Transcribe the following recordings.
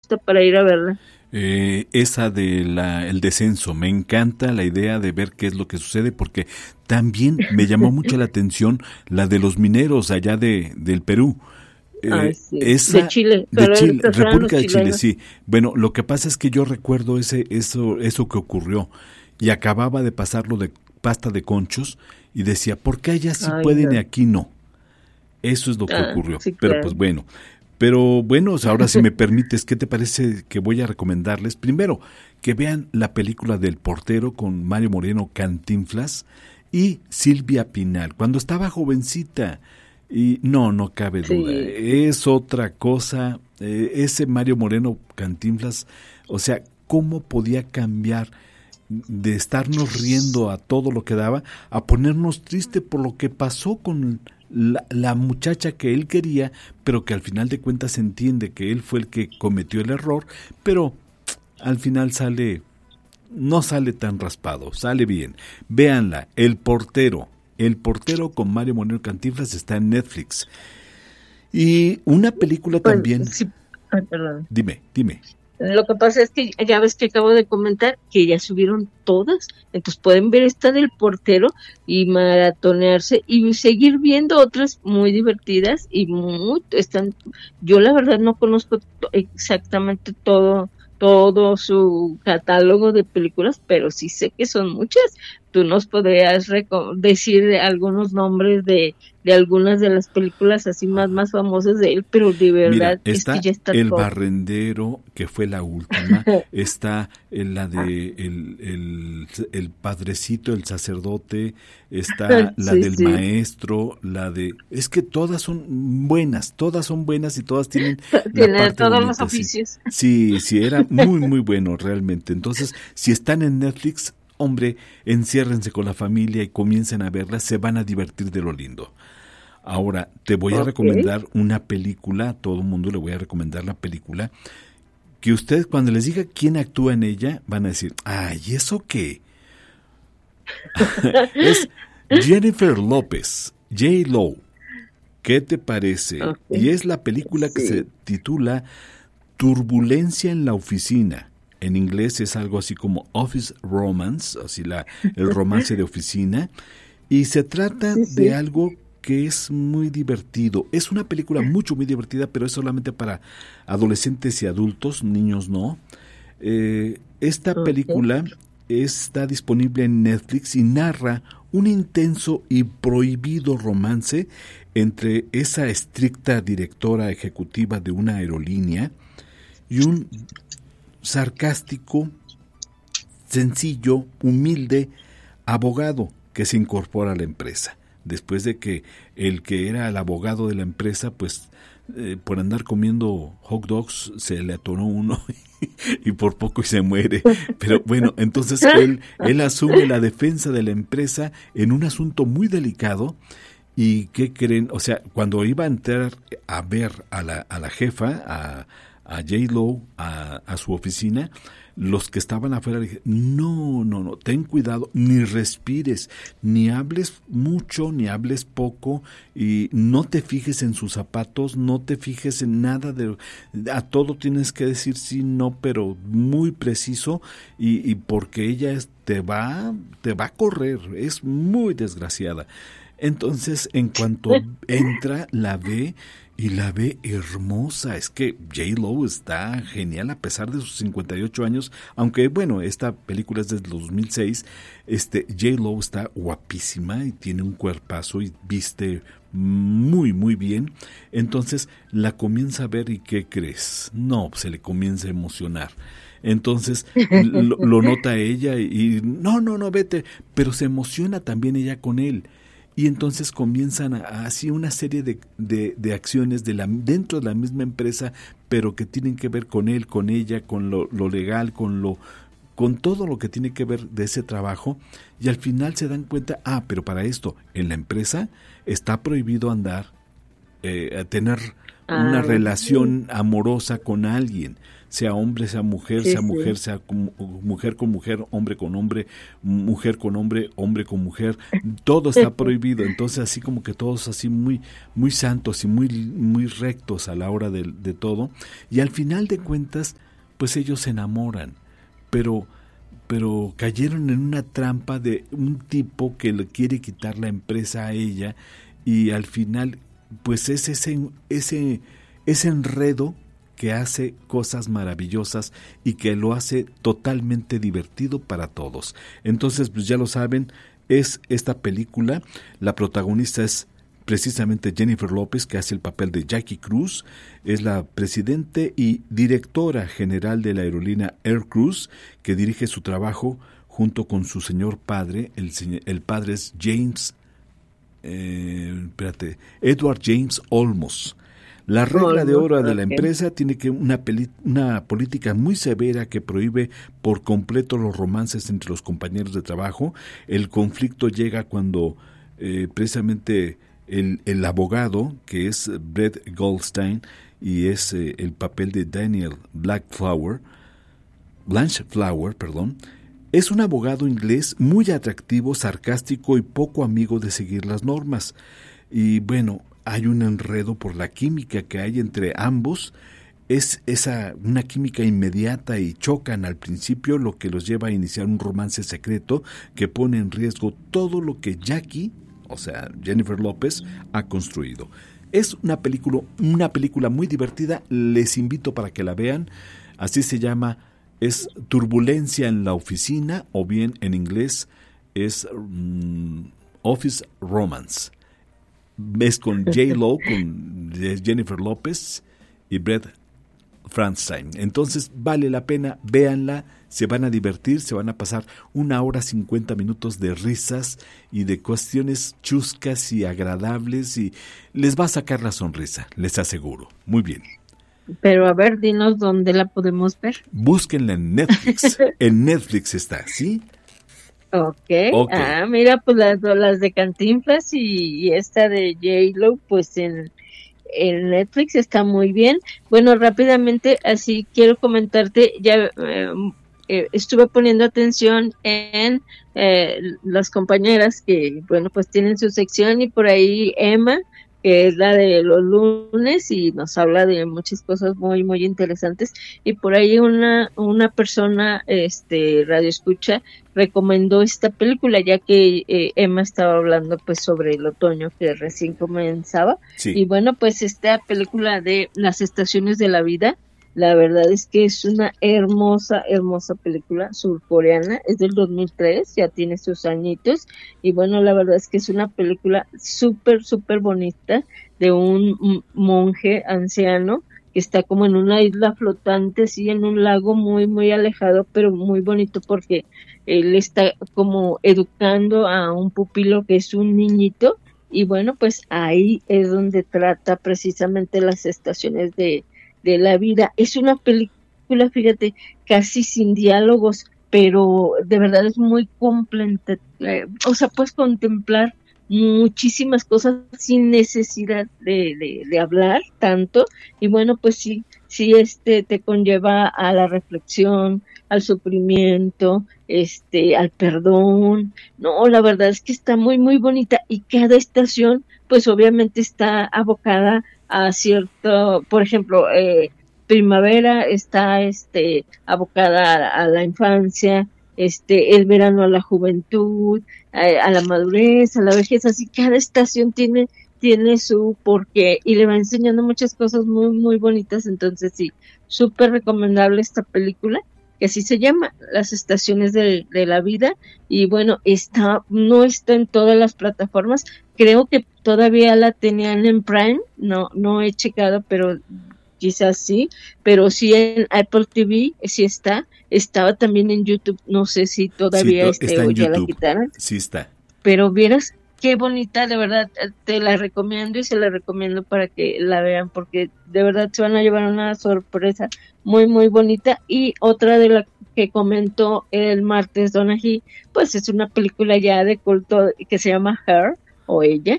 para ir a verla. Esa de el descenso, me encanta la idea de ver qué es lo que sucede, porque también me llamó mucho la atención la de los mineros allá del Perú. Ay, sí. De Esa Chile, de pero Chile, estos eran los República de Chile, chilenos. sí. Bueno, lo que pasa es que yo recuerdo eso que ocurrió, y acababa de pasarlo de pasta de conchos y decía, ¿por qué allá sí Ay, pueden y no. aquí no? Eso es lo que ocurrió. Sí, Pero pues claro. bueno. Pero bueno, ahora si me permites, ¿qué te parece que voy a recomendarles? Primero, que vean la película del portero con Mario Moreno Cantinflas y Silvia Pinal, cuando estaba jovencita. Y no cabe duda, Sí. es otra cosa. Ese Mario Moreno Cantinflas, o sea, ¿cómo podía cambiar de estarnos riendo a todo lo que daba, a ponernos triste por lo que pasó con la muchacha que él quería, pero que al final de cuentas entiende que él fue el que cometió el error, pero al final no sale tan raspado, sale bien. Véanla, El portero con Mario Moreno Cantinflas está en Netflix. Y una película Pues también, sí. Ay, perdón. dime. Lo que pasa es que ya ves que acabo de comentar que ya subieron todas, entonces pueden ver esta del portero y maratonearse y seguir viendo otras muy divertidas y yo la verdad no conozco exactamente todo su catálogo de películas, pero sí sé que son muchas. Tú nos podrías decir algunos nombres de algunas de las películas así más famosas de él, pero de Mira, verdad es que está ya está El todo. Barrendero, que fue la última, está la de el padrecito, el sacerdote, está la Sí, del sí. maestro, es que todas son buenas y todas tienen la Tiene parte todos los bonita, sí. oficios. Sí, sí, era muy bueno realmente. Entonces, si están en Netflix, hombre, enciérrense con la familia y comiencen a verla, se van a divertir de lo lindo. Ahora, te voy a Ok. recomendar una película, a todo el mundo le voy a recomendar la película, que usted cuando les diga quién actúa en ella, van a decir, ay, ¿eso qué? Es Jennifer López, J-Lo. ¿Qué te parece? Ok. Y es la película que se Sí, titula Turbulencia en la oficina. En inglés es algo así como Office Romance, así el romance de oficina. Y se trata sí, de sí. algo que es muy divertido. Es una película muy divertida, pero es solamente para adolescentes y adultos, niños no. Esta Ok. película está disponible en Netflix y narra un intenso y prohibido romance entre esa estricta directora ejecutiva de una aerolínea y un sarcástico, sencillo, humilde abogado que se incorpora a la empresa. Después de que el que era el abogado de la empresa, pues por andar comiendo hot dogs se le atoró uno y por poco y se muere. Pero bueno, entonces él asume la defensa de la empresa en un asunto muy delicado. ¿Y qué creen? O sea, cuando iba a entrar a ver a la jefa, a J-Lo, a su oficina, los que estaban afuera le dije, no, ten cuidado, ni respires, ni hables mucho, ni hables poco, y no te fijes en sus zapatos, no te fijes en nada a todo tienes que decir sí, no, pero muy preciso, y porque ella te va a correr, es muy desgraciada. Entonces, en cuanto entra, la ve y la ve hermosa. Es que J-Lo está genial a pesar de sus 58 años, aunque bueno, esta película es desde 2006. J-Lo está guapísima y tiene un cuerpazo y viste muy bien. Entonces la comienza a ver y ¿qué crees? No, se le comienza a emocionar. Entonces lo nota ella y no, vete, pero se emociona también ella con él. Y entonces comienzan así una serie de acciones dentro de la misma empresa, pero que tienen que ver con él, con ella, con lo legal, con todo lo que tiene que ver de ese trabajo, y al final se dan cuenta, pero para esto, en la empresa está prohibido tener una relación amorosa con alguien, sea hombre, sea mujer, sí, sea mujer, sea mujer con mujer, hombre con hombre, mujer con hombre, hombre con mujer, todo está prohibido. Entonces así como que todos así muy santos y muy rectos a la hora de todo, y al final de cuentas pues ellos se enamoran, pero cayeron en una trampa de un tipo que le quiere quitar la empresa a ella, y al final pues es ese enredo que hace cosas maravillosas y que lo hace totalmente divertido para todos. Entonces, pues ya lo saben, es esta película, la protagonista es precisamente Jennifer López, que hace el papel de Jackie Cruz, es la presidente y directora general de la aerolínea Air Cruz, que dirige su trabajo junto con su señor padre, el padre es Edward James Olmos. La regla de oro de la empresa tiene que una política muy severa que prohíbe por completo los romances entre los compañeros de trabajo. El conflicto llega cuando precisamente el abogado, que es Brett Goldstein, y es el papel de Daniel Blanchflower, es un abogado inglés muy atractivo, sarcástico y poco amigo de seguir las normas. Y bueno, hay un enredo por la química que hay entre ambos. Es una química inmediata y chocan al principio, lo que los lleva a iniciar un romance secreto que pone en riesgo todo lo que Jackie, o sea, Jennifer López, ha construido. Es una película muy divertida, les invito para que la vean. Así se llama, es Turbulencia en la Oficina, o bien en inglés es Office Romance. Es con J-Lo, con Jennifer López y Brett Franstein. Entonces vale la pena, véanla, se van a divertir, se van a pasar 1 hora 50 minutos de risas y de cuestiones chuscas y agradables, y les va a sacar la sonrisa, les aseguro. Muy bien. Pero a ver, dinos dónde la podemos ver. Búsquenla en Netflix. En Netflix está, ¿sí? Okay. Mira, pues las de Cantinflas y esta de J-Lo, pues en Netflix está muy bien. Bueno, rápidamente, así quiero comentarte, ya estuve poniendo atención en las compañeras que, bueno, pues tienen su sección, y por ahí Emma, que es la de los lunes y nos habla de muchas cosas muy, muy interesantes, y por ahí una persona, radio escucha, recomendó esta película, ya que Emma estaba hablando pues sobre el otoño que recién comenzaba, sí. Y bueno, pues esta película de Las Estaciones de la Vida, la verdad es que es una hermosa, hermosa película surcoreana, es del 2003, ya tiene sus añitos, y bueno, la verdad es que es una película súper, súper bonita, de un monje anciano que está como en una isla flotante, así en un lago muy, muy alejado, pero muy bonito porque él está como educando a un pupilo que es un niñito, y bueno, pues ahí es donde trata precisamente las estaciones de la vida. Es una película, fíjate, casi sin diálogos, pero de verdad es muy completa, o sea, puedes contemplar muchísimas cosas sin necesidad de hablar tanto, y bueno, pues sí, te conlleva a la reflexión, al sufrimiento, al perdón. No, la verdad es que está muy, muy bonita, y cada estación, pues obviamente está abocada a cierto, por ejemplo, primavera está abocada a la infancia, el verano a la juventud, a la madurez, a la vejez, así cada estación tiene su porqué, y le va enseñando muchas cosas muy, muy bonitas. Entonces sí, súper recomendable esta película, que así se llama, Las Estaciones de la Vida, y bueno, no está en todas las plataformas, creo que todavía la tenían en Prime, no he checado, pero quizás sí, pero sí en Apple TV, sí estaba también en YouTube, no sé si todavía está o en ya YouTube. La quitaron. Sí está. Pero vieras qué bonita, de verdad, te la recomiendo y se la recomiendo para que la vean, porque de verdad se van a llevar una sorpresa muy, muy bonita. Y otra de la que comentó el martes Donají, pues es una película ya de culto que se llama Her, o Ella,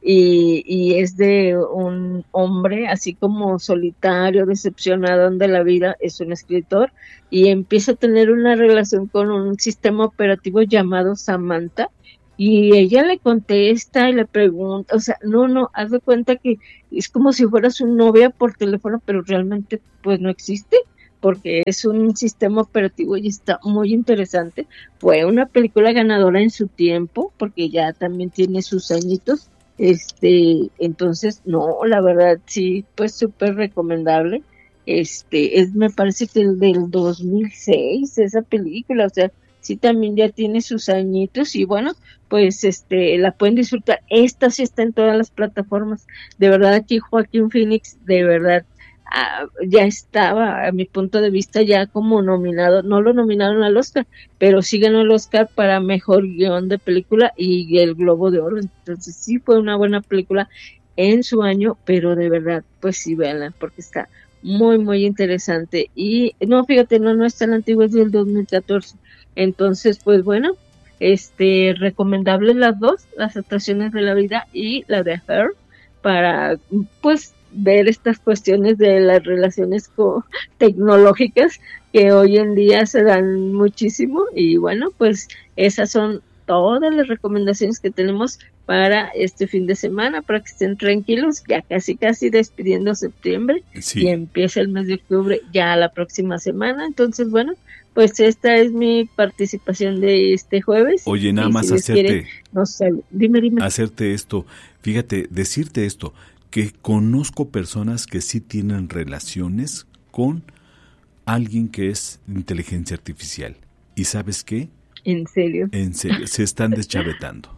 y es de un hombre así como solitario, decepcionado de la vida, es un escritor y empieza a tener una relación con un sistema operativo llamado Samantha y ella le contesta y le pregunta, o sea, no, haz de cuenta que es como si fuera su novia por teléfono, pero realmente pues no existe porque es un sistema operativo y está muy interesante. Fue una película ganadora en su tiempo porque ya también tiene sus añitos. Entonces, no, la verdad, sí, pues súper recomendable. Me parece que el del 2006, esa película, o sea, sí también ya tiene sus añitos y bueno, pues la pueden disfrutar. Esta sí está en todas las plataformas. De verdad, aquí Joaquín Phoenix, de verdad, ya estaba, a mi punto de vista, ya como nominado. No lo nominaron al Oscar, pero sí ganó el Oscar para mejor guión de película y el Globo de Oro. Entonces sí fue una buena película en su año, pero de verdad, pues sí, véanla, porque está muy, muy interesante. Y no, fíjate, no es tan antiguo, es del 2014. Entonces, pues bueno, recomendable las dos, Las Atracciones de la Vida y la de Her, para, pues, ver estas cuestiones de las relaciones tecnológicas que hoy en día se dan muchísimo. Y bueno, pues esas son todas las recomendaciones que tenemos para este fin de semana, para que estén tranquilos, ya casi despidiendo septiembre, sí. Y empieza el mes de octubre ya la próxima semana. Entonces, bueno, pues esta es mi participación de este jueves. Oye, nada más dime. Hacerte esto, fíjate, decirte esto, que conozco personas que sí tienen relaciones con alguien que es inteligencia artificial. ¿Y sabes qué? ¿En serio? En serio, se están deschavetando.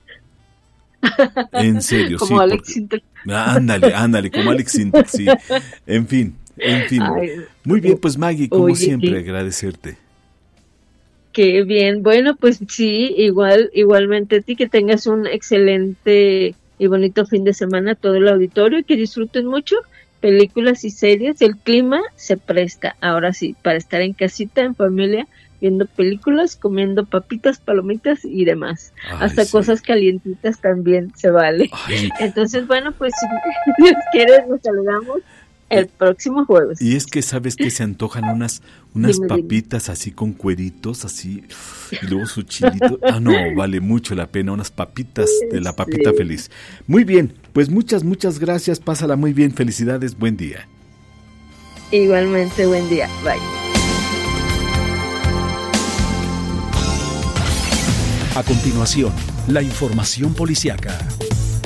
En serio, como sí. Alex Sintek. Ándale, como Alex Sintek, sí. En fin. Ay, muy bien, pues Maggie, como siempre, agradecerte. Qué bien. Bueno, pues sí, igualmente a ti, que tengas un excelente y bonito fin de semana, todo el auditorio, y que disfruten mucho películas y series. El clima se presta, ahora sí, para estar en casita, en familia, viendo películas, comiendo papitas, palomitas y demás. Hasta sí. Cosas calientitas también se vale. Ay. Entonces, bueno, pues si Dios quiere, nos saludamos el próximo jueves. Y es que, ¿sabes qué? Se antojan unas papitas así con cueritos, así, y luego su chilito. No, vale mucho la pena, unas papitas de la papita feliz. Muy bien, pues muchas gracias, pásala muy bien, felicidades, buen día. Igualmente, buen día, bye. A continuación, la información policíaca.